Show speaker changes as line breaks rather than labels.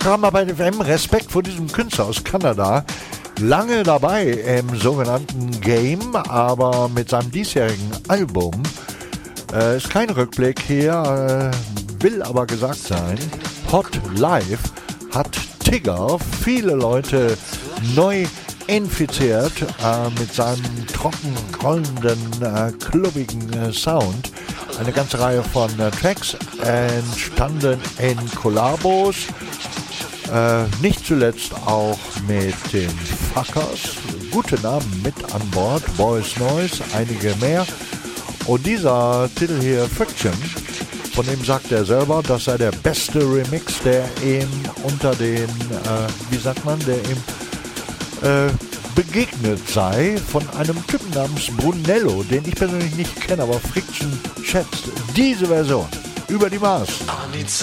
Drumarbeit FM, Respekt vor diesem Künstler aus Kanada. Lange dabei im sogenannten Game, aber mit seinem diesjährigen Album ist kein Rückblick hier, will aber gesagt sein, Hot Life hat Tigger viele Leute neu infiziert mit seinem trocken rollenden, klubbigen Sound. Eine ganze Reihe von Tracks entstanden in Kollabos, nicht zuletzt auch mit den Fuckers, gute Namen mit an Bord, Boys Noise, einige mehr. Und dieser Titel hier, Friction, von dem sagt er selber, das sei der beste Remix, der ihm unter den, der ihm begegnet sei, von einem Typen namens Brunello, den ich persönlich nicht kenne, aber Friction schätzt diese Version über die Maß.
I need